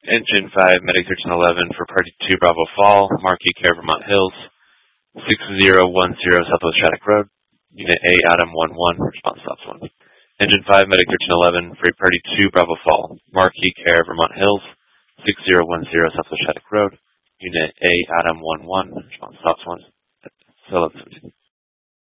Engine 5, Medic 1311 for Party 2 Bravo Fall, Marquee Care Vermont Hills, 6010 Southwest Shattuck Road, Unit A Adam 11, response stops 1. Engine 5, Medic 1311 for Party 2 Bravo Fall, Marquee Care Vermont Hills, 6010 Southwest Shattuck Road, Unit A Adam 11, response stops 1.